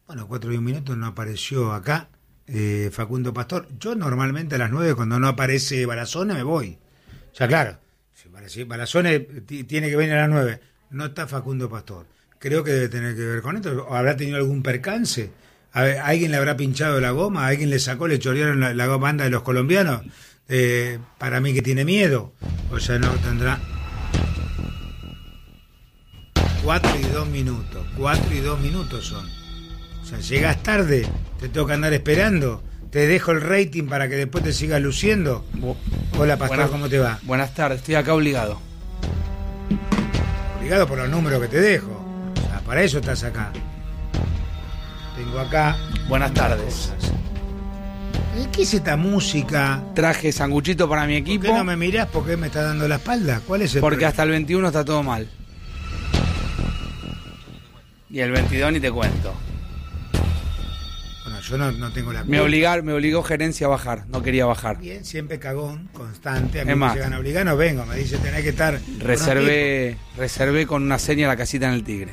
Bueno, 4 y 1 minuto no apareció acá Facundo Pastor. Yo normalmente a las 9, cuando no aparece Barazone, me voy. O sea, claro, si Barazone tiene que venir a las 9, no está Facundo Pastor. Creo que debe tener que ver con esto. ¿O habrá tenido algún percance? ¿A alguien le habrá pinchado la goma? ¿A alguien le sacó, le chorearon la banda de los colombianos? Para mí que tiene miedo. O sea, no tendrá... 4 y 2 minutos. 4 y 2 minutos son. O sea, llegas tarde, te tengo que andar esperando. Te dejo el rating para que después te sigas luciendo. Hola, Pastor, ¿cómo te va? Buenas tardes, estoy acá obligado. Obligado por los números que te dejo. O sea, para eso estás acá. Tengo acá... Buenas tardes. ¿Qué es esta música? Traje sanguchito para mi equipo. ¿Por qué no me mirás? ¿Por qué me estás dando la espalda? ¿Cuál es el Porque problema? hasta el 21 está todo mal. Y el 22 ni te cuento. Bueno, yo no tengo la culpa. Me obligó gerencia a bajar, no quería bajar. Bien, siempre cagón, constante. A mí Es me más, llegan a obligar, no vengo. Me dice, tenés que estar... Reservé con una seña la casita en el Tigre.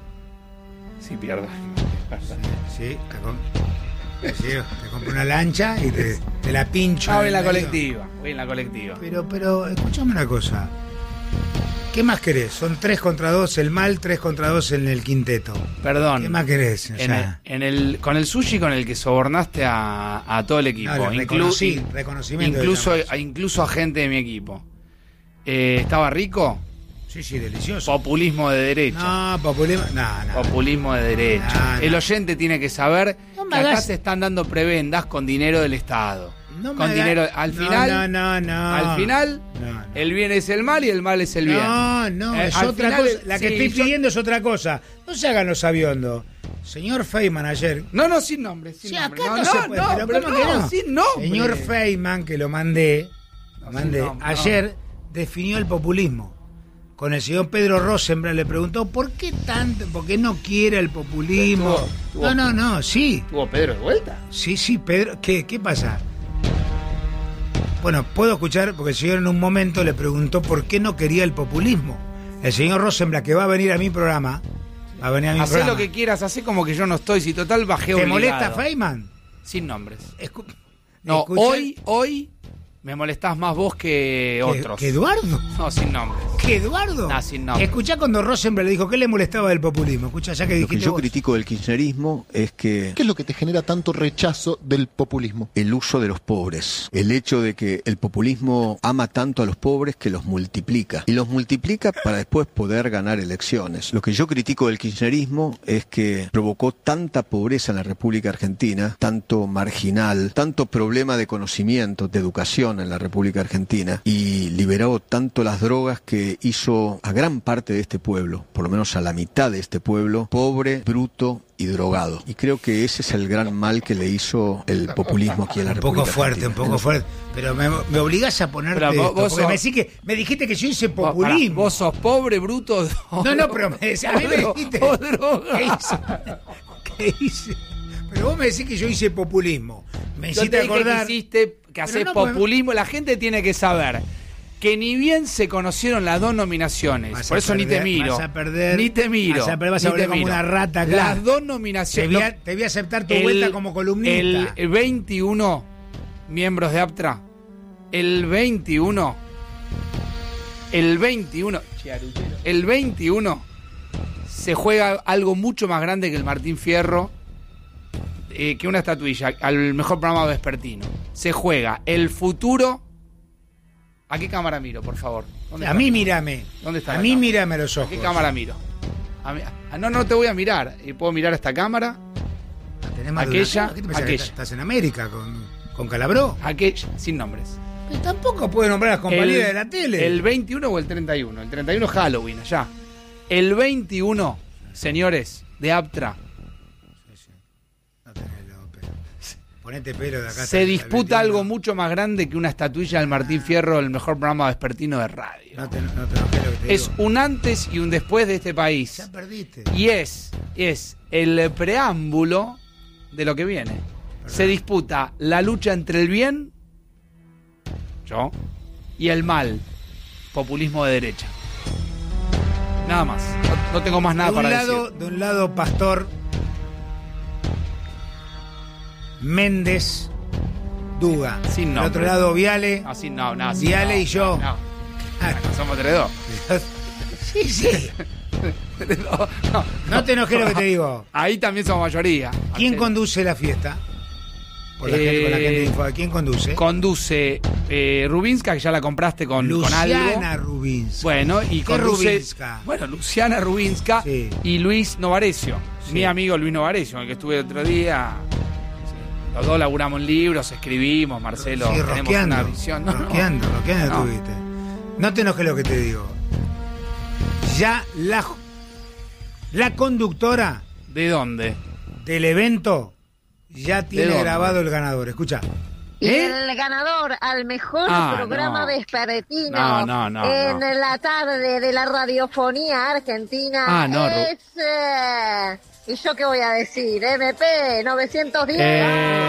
Si pierdo. Sí, cagón. Sí, te compro una lancha y te la pincho. Voy en la colectiva. Pero, escúchame una cosa. ¿Qué más querés? Son 3 contra 2 el mal, 3 contra 2 en el quinteto. Perdón. ¿Qué más querés? O sea, con el sushi con el que sobornaste a todo el equipo. No, reconocimiento. Incluso a gente de mi equipo. ¿Estaba rico? Sí, delicioso. Populismo de derecha. No, populismo... No. Populismo de derecha. No. El oyente tiene que saber que acá se están dando prebendas con dinero del Estado. Al final, Al final, el bien es el mal y el mal es el bien. No, es otra cosa. La que estoy pidiendo es otra cosa. No se hagan los sabiondos. Señor Feynman ayer... No, sin nombre. Sin nombre. Sin nombre. Señor Feynman, que lo mandé ayer, definió el populismo. Con el señor Pedro Rosenblatt le preguntó ¿por qué no quiere el populismo? Sí. ¿Tuvo Pedro de vuelta? Sí, Pedro. ¿Qué pasa? Bueno, puedo escuchar, porque el señor en un momento le preguntó por qué no quería el populismo. El señor Rosenblatt, que va a venir a mi programa, Hacé lo que quieras, hacé como que yo no estoy, si total bajé obligado. ¿Te molesta Feynman? Sin nombres. No, hoy me molestás más vos que otros. ¿Que Eduardo? No, sin nombres. ¿Que Eduardo? No, sin nombres. Escuchá cuando Rosenblatt le dijo ¿qué le molestaba del populismo? Escuchá, ya que dijiste Lo que yo vos. critico del kirchnerismo es que... ¿Qué es lo que te genera tanto rechazo del populismo? El uso de los pobres. El hecho de que el populismo ama tanto a los pobres que los multiplica. Y los multiplica para después poder ganar elecciones. Lo que yo critico del kirchnerismo es que provocó tanta pobreza en la República Argentina, tanto marginal, tanto problema de conocimiento, de educación en la República Argentina, y liberó tanto las drogas que hizo a gran parte de este pueblo, por lo menos a la mitad de este pueblo, pobre, bruto y drogado. Y creo que ese es el gran mal que le hizo el populismo aquí en la República Argentina. Un poco fuerte. Pero me obligás a ponerte pero vos porque me dijiste que yo hice populismo. Vos sos pobre, bruto... No, pero a mí me dijiste... ¿Qué hice? Pero vos me decís que yo hice populismo. Me hiciste acordar... que haces populismo. La gente tiene que saber que ni bien se conocieron las 2 nominaciones. Por eso ni te miro. Vas a perder. Ni te miro. Vas a volver como una rata acá. Las 2 nominaciones. Te voy a aceptar tu vuelta como columnista. El 21 miembros de APTRA. El 21 se juega algo mucho más grande que el Martín Fierro, que una estatuilla al mejor programa vespertino. Se juega el futuro. ¿A qué cámara miro, por favor? A mí mírame. ¿Dónde está? A mí mírame los ojos. ¿A qué cámara miro? No te voy a mirar. ¿Puedo mirar a esta cámara? Aquella. Estás en América con Calabró. Aquella. Sin nombres. Pero tampoco puede nombrar a las compañías de la tele. ¿El 21 o el 31? El 31 es Halloween, allá. El 21, señores, de APTRA. Ponete pelo de acá. Se disputa algo mucho más grande que una estatuilla del Martín Fierro, el mejor programa vespertino de radio. No te enojes lo que te es digo. un antes y un después de este país. Ya perdiste. Y es el preámbulo de lo que viene. ¿Verdad? Se disputa la lucha entre el bien, yo, y el mal, populismo de derecha. Nada más. No tengo más nada para decir. De un lado, Pastor, Méndez, Duga. Sin Del nombre. otro lado, Viale. No, sí, no. sí, Viale no, y yo. No, Ah, somos 3-2. sí. No. No te enojes lo que te digo. Ahí también somos mayoría. ¿Quién Marcelo. conduce la fiesta? Con la gente de Info, ¿quién conduce? Conduce Rubinska, que ya la compraste con algo. Luciana Rubinska. Bueno, y ¿Qué conduce. Rubinska? Bueno, Luciana Rubinska Sí. y Luis Novarecio. Sí. Mi amigo Luis Novarecio, con el que estuve el otro día. Sí. Los dos laburamos en libros, escribimos, Marcelo. Sí, tenemos rosqueando. una visión. Rosqueando No. estuviste. No te enojes lo que te digo. Ya la conductora ¿De dónde? del evento ya tiene dónde? grabado el ganador. Escucha. Y el ganador al mejor programa no. vespertino No, en la tarde de la radiofonía argentina No, es... ¿y yo qué voy a decir? MP 910.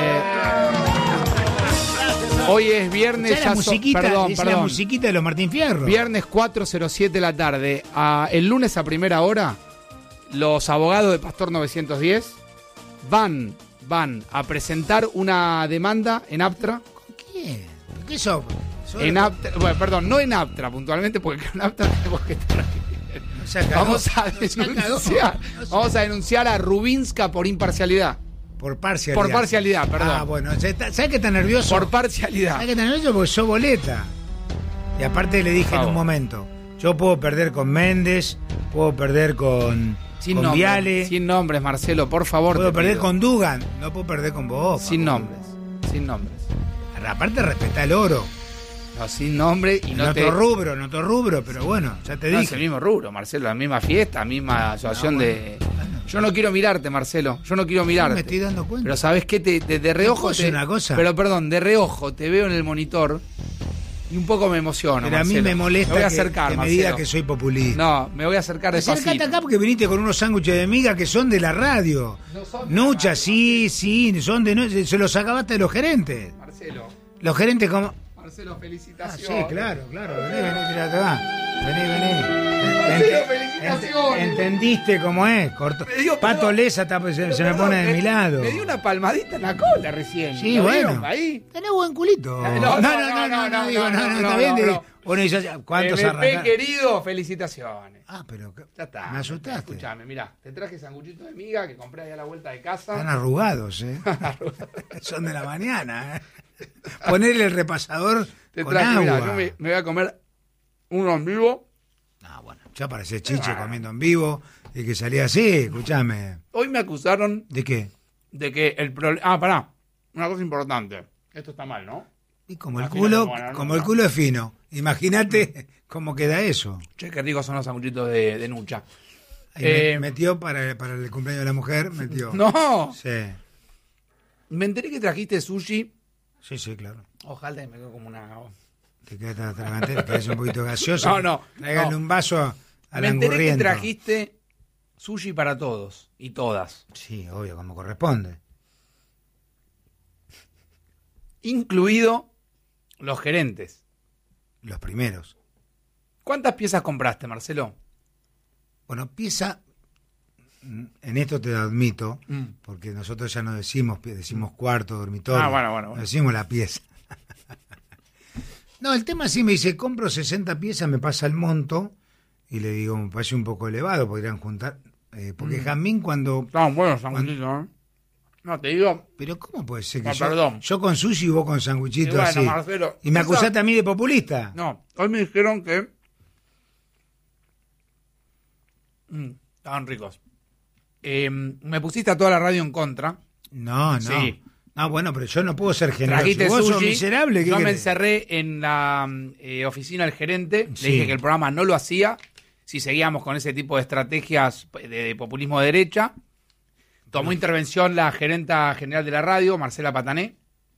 Hoy es viernes. Ya la musiquita, Perdón. la musiquita de los Martín Fierro. Viernes 4:07 de la tarde. El lunes a primera hora, los abogados de Pastor 910 van a presentar una demanda en Aptra. ¿Quién? ¿Qué sos? En Aptra, bueno, perdón, no en Aptra puntualmente, porque en Aptra tenemos que estar aquí. Vamos a denunciar a Rubinska por imparcialidad. Por parcialidad. Por parcialidad, perdón. Ah, bueno. ¿Sabes qué está nervioso? Por parcialidad. ¿Sabes qué está nervioso? Porque sos boleta. Y aparte le dije en un momento, yo puedo perder con Méndez, puedo perder con Viale. Sin nombres, Marcelo, por favor. Puedo te perder pido. con Dugan, no puedo perder con vos. Sin nombres. Aparte respetá el oro. No, sin nombre y En no otro rubro, pero bueno, ya te No, dije. es el mismo rubro, Marcelo, la misma fiesta, misma situación bueno, de... Yo no quiero mirarte, Marcelo, yo no quiero mirarte. me estoy dando cuenta. Pero ¿sabes qué? De reojo... ¿Puedo decir una cosa? Pero perdón, de reojo te veo en el monitor y un poco me emociono, Pero a mí Marcelo. me molesta Me voy a que acercar, me Marcelo. diga que soy populista. No, me voy a acercar Acércate despacito. acá porque viniste con unos sándwiches de miga que son de la radio. No son de Nucha, la radio, sí, son de... Se los acabaste de los gerentes. Marcelo, Los gerentes como... Marcelo, Ah, felicitaciones. sí, claro. Vení, tirate acá. Vení. Marcelo, felicitaciones. ¿Entendiste cómo es? Me dio- Pato pero- Lesa se me pone de mi lado. Me dio una palmadita en la cola recién. Sí, ¿Lo bueno. vieron ahí? Tenés buen culito. No, digo, no, está bien. no. Uno dice, ¿cuántos MP, arrancaron? querido, felicitaciones. Ah, pero Ya está. me asustaste. Escuchame, mirá, te traje sanguchitos de miga que compré ahí a la vuelta de casa. Están arrugados, ¿eh? Son de la mañana, ¿eh? Ponerle el repasador Te con traje, agua. mirá, yo me voy a comer uno en vivo. No, bueno, ya parece Chiche comiendo en vivo y que salía así, escúchame. Hoy me acusaron ¿De qué? de que el problema... Ah, pará, una cosa importante. Esto está mal, ¿no? Y como el Imagínate culo, cómo van a- como el culo es fino. Imagínate cómo queda eso. Che, qué ricos son los sanguchitos de Nucha. Ahí metió para el cumpleaños de la mujer, metió. ¡No! Sí, Me enteré que trajiste sushi. sí, claro. Ojalá que me quedo como una... Te quedas atragante, que es un poquito gaseoso. No. Tráiganle un vaso al Me enteré que angurriento. trajiste sushi para todos y todas. Sí, obvio, como corresponde. Incluido los gerentes. Los primeros. ¿Cuántas piezas compraste, Marcelo? Bueno, pieza, en esto te lo admito, Mm. porque nosotros ya no decimos cuarto, dormitorio. Bueno. No decimos la pieza. No, el tema sí me dice, compro 60 piezas, me pasa el monto, y le digo, me parece un poco elevado, podrían juntar. Porque Jamín cuando... Estaban buenos sanguchitos, ¿eh? No, te digo... Pero ¿cómo puede ser que No, perdón. yo con sushi y vos con sanguichito Y bueno, así? Marcelo, Y me eso- acusaste a mí de populista. No, hoy me dijeron que... estaban ricos. Me pusiste a toda la radio en contra. No. Sí. No, bueno, pero yo no puedo ser generoso. Trajiste Vos sos sushi. miserable. ¿Qué Yo me querés? encerré en la oficina del gerente. Sí. Le dije que el programa no lo hacía si seguíamos con ese tipo de estrategias de populismo de derecha. Tomó intervención la gerenta general de la radio, Marcela Patané.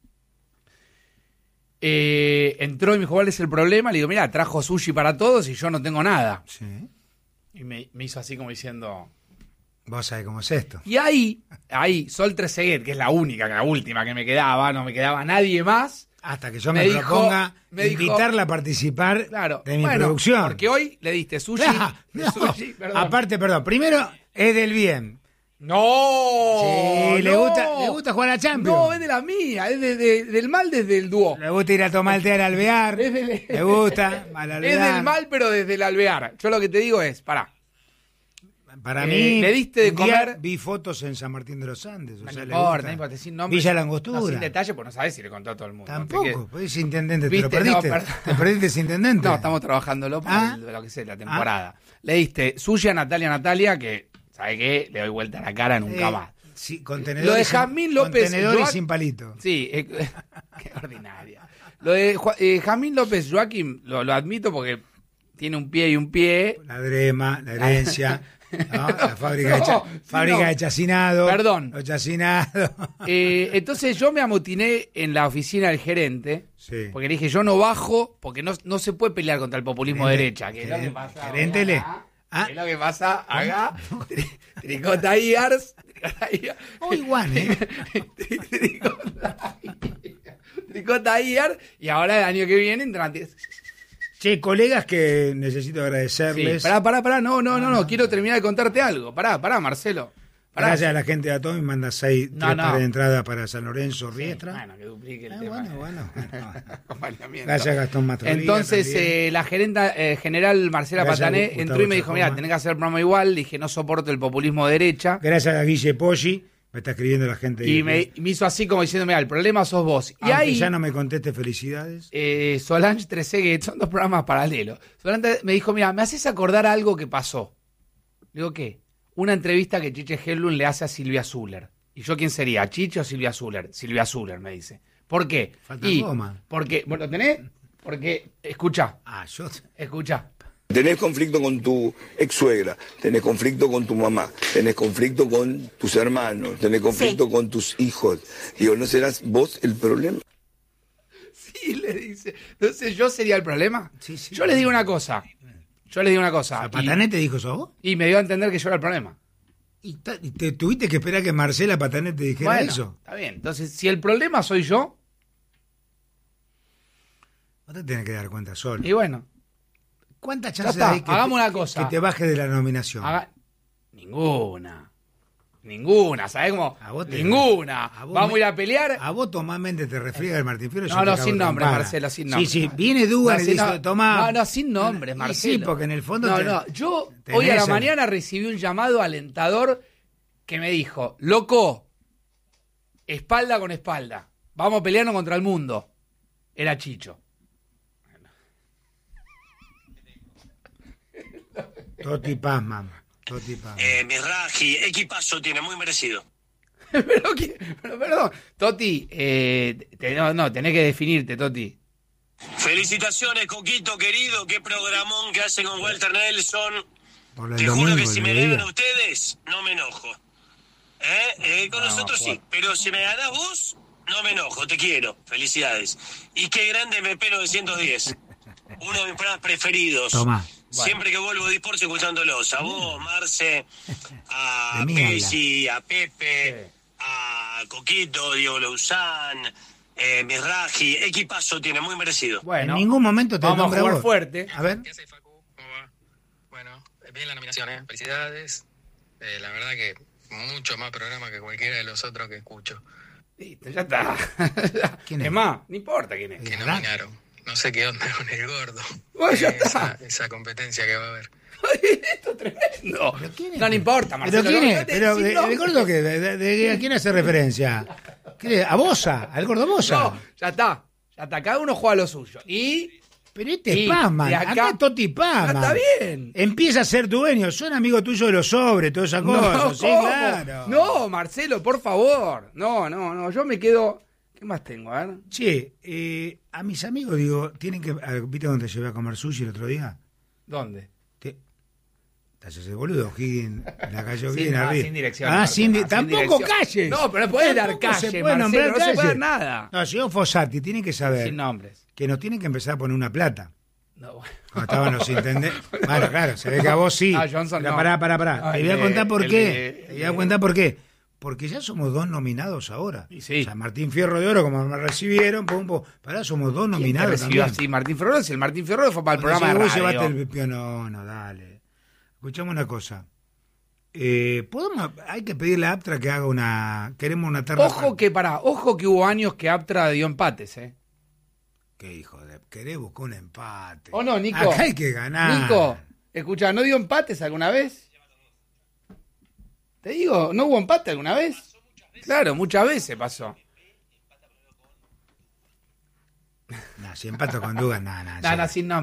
Entró y me dijo, ¿cuál es el problema? Le digo, mira, trajo sushi para todos y yo no tengo nada. Sí. Y me hizo así como diciendo... Vos sabés cómo es esto. Y ahí, Sol Trezeguet, que es la última que me quedaba, no me quedaba nadie más. Hasta que yo Me me, dijo- proponga me dijo- invitarla a participar Claro. de mi Bueno, producción. Porque hoy le diste sushi. Ah, no. Sushi, perdón. Aparte, perdón, primero es del bien. No. Sí, le no. gusta jugar a la Champions. No, es de la mía, es del mal desde el dúo. Le gusta ir a tomar el té al alvear. Le gusta al alvear. Es del mal, pero desde el alvear. Yo lo que te digo es, pará. Para mí, le diste de un día comer. vi fotos en San Martín de los Andes. No Le importa, gusta. no importa, sin nombre. Villa La Angostura. No, sin detalle, pues no sabes si le contó a todo el mundo. Tampoco, pues es intendente, te ¿Viste? lo perdiste. No, perdón. Te perdiste ese intendente. No, estamos trabajándolo para lo que sea, la temporada. Le diste sushi a Natalia, que, ¿sabe qué? Le doy vuelta a la cara nunca más. Sí, contenedores. Lo de Jazmín López. Contenedores sin palito. Sí, qué ordinaria. Lo de Jazmín López Joaquín, lo admito porque tiene un pie y un pie. La drema, la herencia. ¿No? La fábrica de chacinado. Perdón. Los chacinados. Entonces yo me amotiné en la oficina del gerente. Sí. Porque le dije, yo no bajo, porque no se puede pelear contra el populismo de derecha. Que es lo que pasa. Geréntele. Es lo que pasa acá. Tricota Iars. Muy igual, Tricota Iars. Y ahora el año que viene entran. Che, colegas que necesito agradecerles. Sí, pará, no, quiero terminar de contarte algo. Pará, Marcelo. Gracias a la gente de Atomi, manda 6 No. de entrada para San Lorenzo, Riestra. Bueno, que duplique el tema. Bueno. Acompañamiento. Gracias a Gastón Mastrolía. Entonces, la gerenta general Marcela Gracias Patané a Gustavo entró y me dijo, Chacoma. mira, tenés que hacer el programa igual. Le dije, no soporto el populismo de derecha. Gracias a Guille Poggi, me está escribiendo la gente. Y me hizo así como diciendo, mira, el problema sos vos. Y Aunque ahí, ya no me conteste, felicidades. Solange Trezeguet, son dos programas paralelos. Solange me dijo, mira, me haces acordar algo que pasó. Le digo, ¿qué? Una entrevista que Chiche Helblum le hace a Silvia Zuller. ¿Y yo quién sería? ¿Chiche o Silvia Zuller? Silvia Zuller, me dice. ¿Por qué? Falta goma. Porque, bueno, ¿lo tenés? Porque, escucha. Escucha. Tenés conflicto con tu ex suegra, tenés conflicto con tu mamá, tenés conflicto con tus hermanos, tenés conflicto con tus hijos. Digo, ¿no serás vos el problema? Sí, le dice. Entonces, ¿yo sería el problema? Sí. Yo les digo una cosa. ¿Patané te dijo eso a vos? Y me dio a entender que yo era el problema. ¿Y te tuviste que esperar que Marcela Patané te dijera Bueno, eso? está bien. Entonces, si el problema soy yo, No te tenés que dar cuenta solo. y bueno, ¿Cuántas ya chances está. hay Hagamos una cosa. que te bajes de la nominación? Ninguna, ¿sabés cómo? A vos te- Ninguna. a vos Vamos me- a ir a pelear. A vos Tomás Méndez te refriega el Martín Fierro. y No, yo te no, cago sin nombres, trompada. Marcelo, sin nombres. Sí, viene Dugan y No, dice, Tomás. No, sin nombres, Y Marcelo. sí, porque en el fondo No, yo tenés hoy a la el- mañana recibí un llamado alentador que me dijo, loco, espalda con espalda, vamos a pelearnos contra el mundo. Era Chicho. Toti Pazman. Mizrahi, equipazo tiene, muy merecido. pero perdón, Toti, tenés que definirte, Toti. Felicitaciones, Coquito, querido, qué programón que hacen con Walter Nelson. Por el Te juro domingo, que si el me día. ganan ustedes, no me enojo. Con nosotros sí, pero si me ganás vos, no me enojo, te quiero. Felicidades. Y qué grande MP 910. Uno de mis programas preferidos. Tomá. Siempre que vuelvo a Disports escuchándolos. A vos, Marce, a De mí Pesci, a Pepe, a Coquito, Diego Louzán, Mizrahi. Equipazo tiene, muy merecido. Bueno, En ningún momento te vamos a nombré jugar vos. fuerte. A ver. ¿Qué hace, Facu? ¿Cómo va? Bueno, bien la nominación, ¿eh? Felicidades. La verdad que mucho más programa que cualquiera de los otros que escucho. Listo, ya está. ¿Quién es? Es más, no importa quién es. Que ¿Verdad? nominaron. No sé qué onda con el gordo. Bueno, ya está. Esa competencia que va a haber. Esto es tremendo. ¿Pero quién es? No importa, Marcelo. ¿Pero quién no es? te- ¿Pero sin de nombre. gordo qué? ¿A quién hace referencia? ¿Qué? ¿A Bosa? ¿Al gordo Bosa? No, ya está. Cada uno juega lo suyo. Y Pero este Y es Pazman. de Acá acá- es Toti Pazman. está bien. Empieza a ser dueño. Son amigos tuyos de los sobres, todas esas cosas. Sí, ¿cómo? claro. No, Marcelo, por favor. No. Yo me quedo. ¿Qué más tengo? A ver. Che, a mis amigos digo, tienen que... ¿Viste cuando te llevé a comer sushi el otro día? ¿Dónde? Te haces el boludo, O'Higgins, en la calle Sin, O'Higgins arriba. sin dirección. Ah, Marcelo, tampoco dirección. calles. No, pero no podés dar Tampoco se calle, puede Marcelo. nombrar No se puede dar calles. nada. No, señor Fossati, tienen que saber Sin nombres. que nos tienen que empezar a poner una plata. No, bueno. Cuando estaban los intendentes. Bueno, claro, se ve que a vos sí. Ah, Johnson Pero no. pará. Ah, Te voy a contar por el qué. de- Te voy a contar por qué. Porque ya somos 2 nominados ahora. Y sí. O sea, Martín Fierro de Oro, como me recibieron, pum. Pará, somos 2 ¿Quién te nominados recibió también. así Martín Ferrero? Si el Martín Ferrero fue para el Cuando programa de vos llevaste radio. el pionono, dale. Escuchame una cosa. Hay que pedirle a Aptra que haga queremos una terna. Ojo que hubo años que Aptra dio empates, Qué hijo de... Querés buscar un empate. ¿O no, Nico? Acá hay que ganar. Nico, escucha, ¿no dio empates alguna vez? Te digo, ¿no hubo empate alguna vez? Claro, muchas veces pasó. No, si empato con Dugan, No, sin nombre.